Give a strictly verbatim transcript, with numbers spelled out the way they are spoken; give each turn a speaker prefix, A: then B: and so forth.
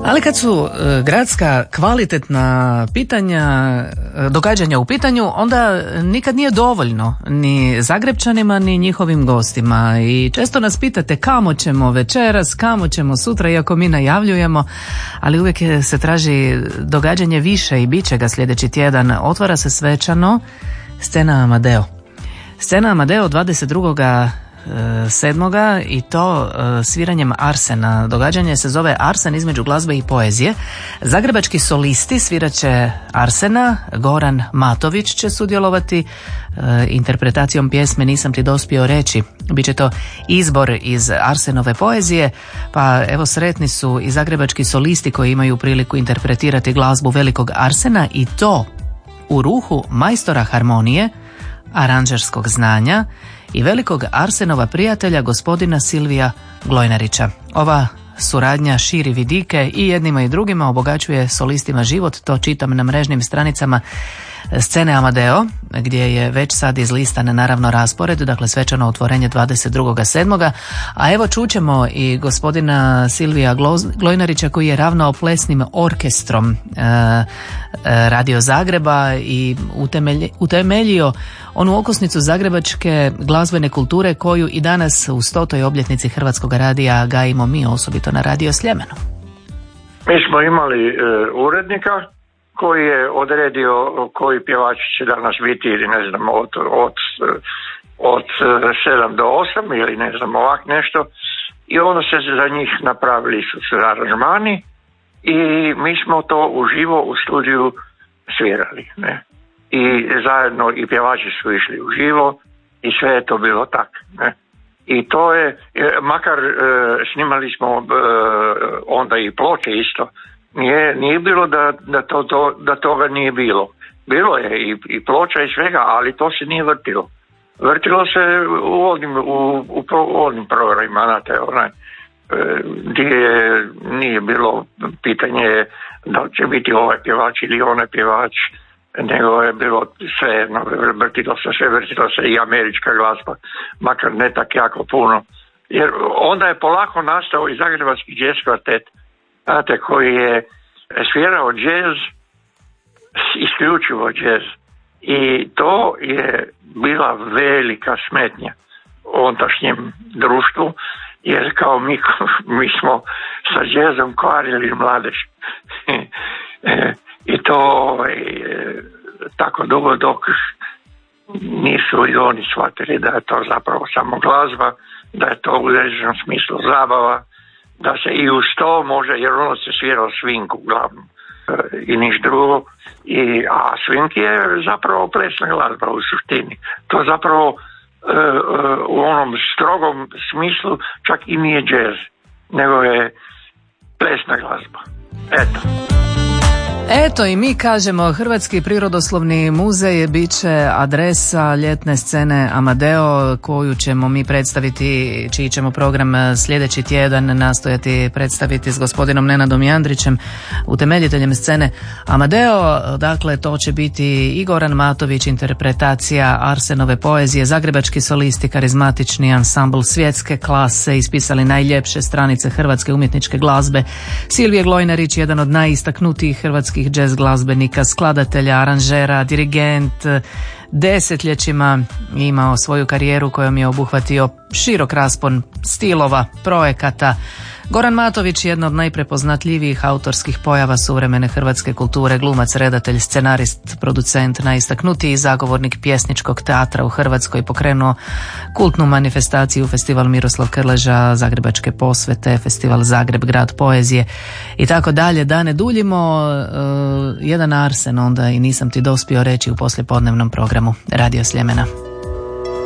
A: Ali kad su e, gradska kvalitetna pitanja, e, događanja u pitanju, onda nikad nije dovoljno ni Zagrepčanima ni njihovim gostima. I često nas pitate kamo ćemo večeras, kamo ćemo sutra, iako mi najavljujemo, ali uvijek se traži događanje više i bit će ga sljedeći tjedan. Otvara se svečano scena Amadeo. Scena Amadeo dvadeset drugog sedmoga i to sviranjem Arsena. Događanje se zove Arsen između glazbe i poezije. Zagrebački solisti svirat će Arsena, Goran Matović će sudjelovati interpretacijom pjesme Nisam ti dospio reći. Biće to izbor iz Arsenove poezije, pa evo sretni su i zagrebački solisti koji imaju priliku interpretirati glazbu velikog Arsena i to u ruhu majstora harmonije, aranžerskog znanja i velikog Arsenova prijatelja gospodina Silvija Glojnarića. Ova suradnja širi vidike i jednima i drugima, obogaćuje solistima život, to čitam na mrežnim stranicama scene Amadeo, gdje je već sad izlistan naravno raspored, dakle svečano otvorenje dvadeset drugog sedmoga A evo čućemo i gospodina Silvija Glojnarića koji je ravnao plesnim orkestrom e, e, Radio Zagreba i utemelji, utemeljio onu okosnicu zagrebačke glazbene kulture koju i danas u stotoj obljetnici Hrvatskog radija gajimo mi, osobito na Radio Sljemenu.
B: Mi smo imali e, urednika koji je odredio koji pjevači će danas biti, ili ne znam, od, od, od sedam do osam ili ne znam, ovak nešto. I onda se za njih napravili su se aranžmani i mi smo to uživo u studiju svirali. Ne? I zajedno i pjevači su išli uživo i sve je to bilo tak. Ne? I to je, makar e, snimali smo e, onda i ploče isto. Nije, nije bilo da, da, to, to, da toga nije bilo. Bilo je i, i ploča i svega, ali to se nije vrtilo. Vrtilo se u onim, u, u, u onim programima, znate, onaj, gdje nije bilo pitanje da će biti ovaj pjevač ili onaj pjevač, nego je bilo sve, no, vrtilo se sve, vrtilo se i američka glazba, makar ne tak jako puno. Jer onda je polako nastao i zagrebački jazz kvartet, znate, koji je svirao džez, isključivo džez. I to je bila velika smetnja ondašnjem društvu, jer kao mi, mi smo sa džezom kvarili mladež. I to je, tako dugo dok nisu i oni shvatili da je to zapravo samo glazba, da je to u određenom smislu zabava, da se i uz to može, jer ono se svirao svink uglavnom i niš drugo, i, a svink je zapravo plesna glazba u suštini. To zapravo e, u onom strogom smislu čak i nije džez, nego je plesna glazba. Eto.
A: Eto i mi kažemo, Hrvatski prirodoslovni muzej bit će adresa ljetne scene Amadeo koju ćemo mi predstaviti, čiji ćemo program sljedeći tjedan nastojati predstaviti s gospodinom Nenadom Jandrićem, utemeljiteljem scene Amadeo. Dakle, to će biti i Goran Matović, interpretacija Arsenove poezije, zagrebački solisti, karizmatični ansambl svjetske klase, ispisali najljepše stranice hrvatske umjetničke glazbe, Silvije Glojnarić, jedan od najistaknutijih hrvatskih jazz glazbenika, skladatelja, aranžera, dirigent, desetljećima imao svoju karijeru kojom je obuhvatio širok raspon stilova, projekata. Goran Matović, jedna od najprepoznatljivijih autorskih pojava suvremene hrvatske kulture, glumac, redatelj, scenarist, producent, najistaknutiji zagovornik pjesničkog teatra u Hrvatskoj, pokrenuo kultnu manifestaciju Festival Miroslav Krleža, Zagrebačke posvete, Festival Zagreb, grad poezije i tako dalje. Da ne duljimo, uh, jedan Arsen onda i Nisam ti dospio reći u poslijepodnevnom programu Radio Sljemena.